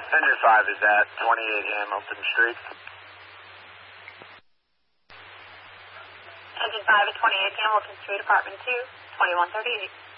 Engine 5 is at 28 Hamilton Street. Engine 5 at 28 Hamilton Street, apartment 2, 2138.